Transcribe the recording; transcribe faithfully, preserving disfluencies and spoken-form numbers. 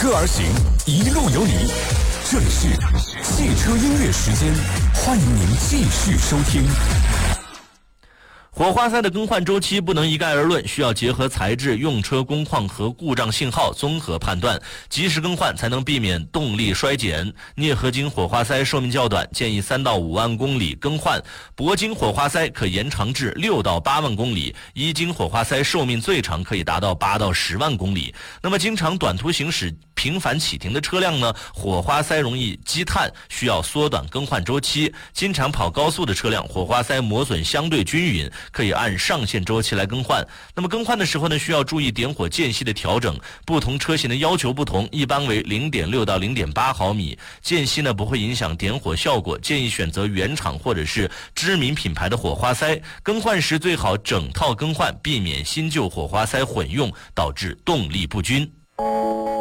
歌而行，一路有你。这里是汽车音乐时间，欢迎您继续收听。 火花塞的更换周期不能一概而论，需要结合材质、用车工况和故障信号综合判断，及时更换才能避免动力衰减。镍合金火花塞寿命较短，建议三到五万公里更换；铂金火花塞可延长至六到八万公里；一金火花塞寿命最长可以达到八到十万公里。那么经常短途行驶、频繁启停的车辆呢，火花塞容易积碳，需要缩短更换周期。经常跑高速的车辆，火花塞磨损相对均匀，可以按上限周期来更换。那么更换的时候呢，需要注意点火间隙的调整，不同车型的要求不同，一般为 零点六到零点八毫米。间隙呢不会影响点火效果，建议选择原厂或者是知名品牌的火花塞。更换时最好整套更换，避免新旧火花塞混用导致动力不均。